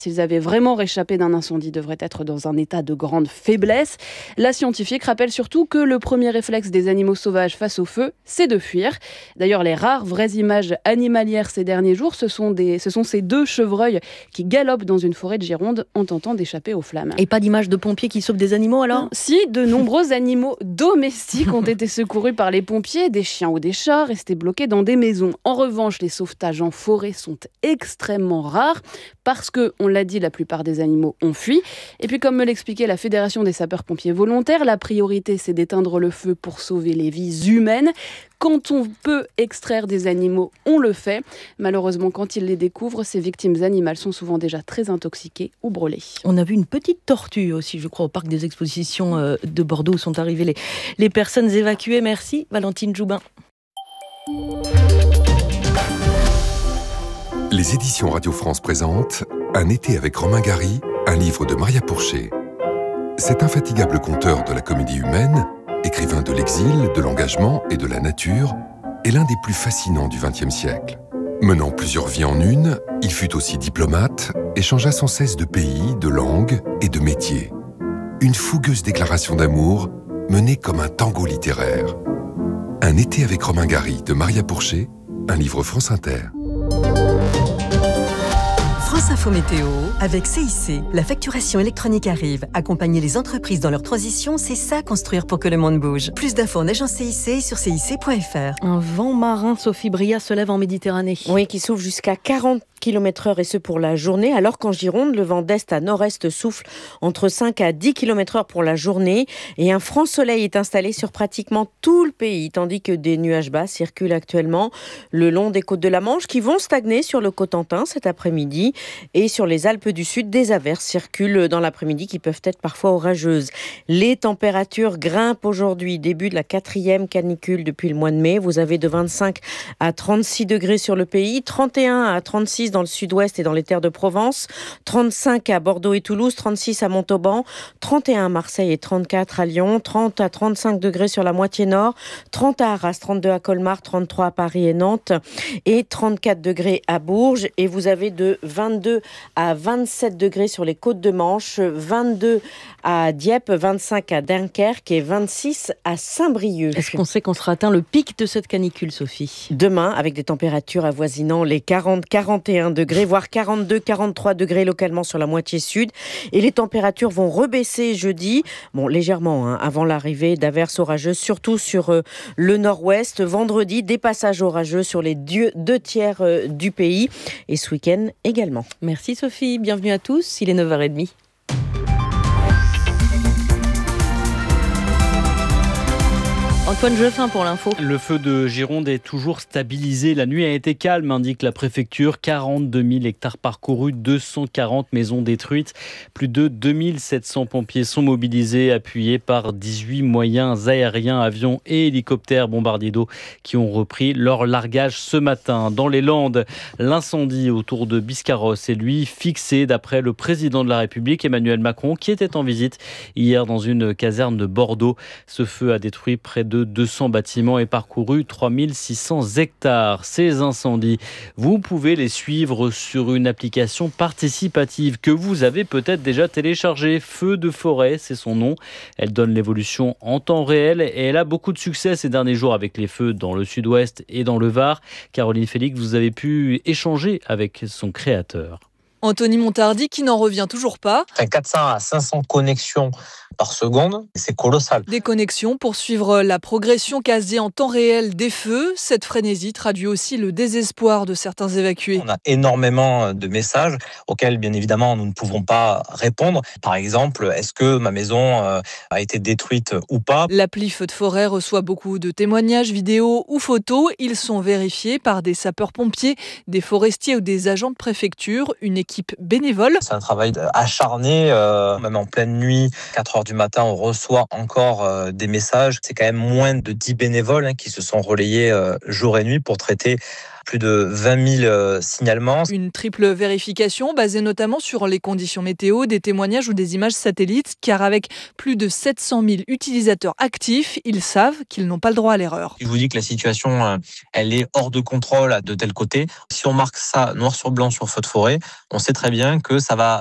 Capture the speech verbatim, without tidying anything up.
S'ils avaient vraiment réchappé d'un incendie, devraient être dans un état de grande faiblesse. La scientifique rappelle surtout que le premier réflexe des animaux sauvages face au feu, c'est de fuir. D'ailleurs, les rares vraies images animalières ces derniers jours, ce sont, des, ce sont ces deux chevreuils qui galopent dans une forêt de Gironde en tentant d'échapper aux flammes. Et pas d'image de pompiers qui sauvent des animaux alors ? Si, de nombreux animaux domestiques ont été secourus par les pompiers, des chiens ou des chats restés bloqués dans des maisons. En revanche, les sauvetages en forêt sont extrêmement rares parce que, on l'a dit, la plupart des animaux ont fui. Et puis, comme me l'expliquait la Fédération des sapeurs-pompiers volontaires, la priorité, c'est d'éteindre le feu pour sauver les vies humaines. Quand on peut extraire des animaux, on le fait. Malheureusement, quand ils les découvrent, ces victimes animales sont souvent déjà très intoxiquées ou brûlées. On a vu une petite tortue aussi, je crois, au parc des expositions de Bordeaux où sont arrivées les, les personnes évacuées. Merci, Valentine Joubin. Les éditions Radio France présentent Un été avec Romain Gary, un livre de Maria Pourchet. Cet infatigable conteur de la comédie humaine, écrivain de l'exil, de l'engagement et de la nature, est l'un des plus fascinants du vingtième siècle. Menant plusieurs vies en une, il fut aussi diplomate et changea sans cesse de pays, de langue et de métier. Une fougueuse déclaration d'amour menée comme un tango littéraire. Un été avec Romain Gary de Maria Pourchet, un livre France Inter. France Info Météo, avec C I C, la facturation électronique arrive. Accompagner les entreprises dans leur transition, c'est ça, construire pour que le monde bouge. Plus d'infos en agence C I C sur C I C point F R. Un vent marin, Sophie Bria, se lève en Méditerranée. Oui, qui souffle jusqu'à quarante kilomètres heure et ce pour la journée, alors qu'en Gironde, le vent d'est à nord-est souffle entre cinq à dix kilomètres heure pour la journée et un franc soleil est installé sur pratiquement tout le pays, tandis que des nuages bas circulent actuellement le long des côtes de la Manche qui vont stagner sur le Cotentin cet après-midi et sur les Alpes du Sud, des averses circulent dans l'après-midi qui peuvent être parfois orageuses. Les températures grimpent aujourd'hui, début de la quatrième canicule depuis le mois de mai. Vous avez de vingt-cinq à trente-six degrés sur le pays, trente et un à trente-six dans le sud-ouest et dans les terres de Provence, trente-cinq à Bordeaux et Toulouse, trente-six à Montauban, trente et un à Marseille et trente-quatre à Lyon, trente à trente-cinq degrés sur la moitié nord, trente à Arras, trente-deux à Colmar, trente-trois à Paris et Nantes et trente-quatre degrés à Bourges. Et vous avez de vingt-deux à vingt-sept degrés sur les côtes de Manche, vingt-deux à Dieppe, vingt-cinq à Dunkerque et vingt-six à Saint-Brieuc. Est-ce qu'on sait qu'on sera atteint le pic de cette canicule, Sophie ? Demain, avec des températures avoisinant les quarante à quarante et un degrés, voire quarante-deux à quarante-trois degrés localement sur la moitié sud. Et les températures vont rebaisser jeudi, bon légèrement, hein, avant l'arrivée d'averses orageuses, surtout sur euh, le nord-ouest. Vendredi, des passages orageux sur les deux, deux tiers euh, du pays. Et ce week-end également. Merci Sophie, bienvenue à tous, il est neuf heures trente. Antoine Jeffin pour l'info. Le feu de Gironde est toujours stabilisé. La nuit a été calme, indique la préfecture. quarante-deux mille hectares parcourus, deux cent quarante maisons détruites. Plus de deux mille sept cents pompiers sont mobilisés, appuyés par dix-huit moyens aériens, avions et hélicoptères bombardiers d'eau qui ont repris leur largage ce matin. Dans les Landes, l'incendie autour de Biscarrosse est lui fixé d'après le président de la République, Emmanuel Macron, qui était en visite hier dans une caserne de Bordeaux. Ce feu a détruit près de deux cents bâtiments et parcouru trois mille six cents hectares. Ces incendies, vous pouvez les suivre sur une application participative que vous avez peut-être déjà téléchargée. Feu de forêt, c'est son nom. Elle donne l'évolution en temps réel et elle a beaucoup de succès ces derniers jours avec les feux dans le sud-ouest et dans le Var. Caroline Félix, vous avez pu échanger avec son créateur. Anthony Montardi qui n'en revient toujours pas. quatre cents à cinq cents connexions par seconde, c'est colossal. Des connexions pour suivre la progression quasi en temps réel des feux. Cette frénésie traduit aussi le désespoir de certains évacués. On a énormément de messages auxquels, bien évidemment, nous ne pouvons pas répondre. Par exemple, est-ce que ma maison a été détruite ou pas ? L'appli Feux de forêt reçoit beaucoup de témoignages, vidéos ou photos. Ils sont vérifiés par des sapeurs-pompiers, des forestiers ou des agents de préfecture, une équipe bénévole. C'est un travail acharné, euh, même en pleine nuit, quatre heures du matin, on reçoit encore euh, des messages. C'est quand même moins de dix bénévoles hein, qui se sont relayés euh, jour et nuit pour traiter plus de vingt mille signalements. Une triple vérification basée notamment sur les conditions météo, des témoignages ou des images satellites, car avec plus de sept cent mille utilisateurs actifs, ils savent qu'ils n'ont pas le droit à l'erreur. Je vous dis que la situation, elle est hors de contrôle de tel côté. Si on marque ça noir sur blanc sur feu de forêt, on sait très bien que ça va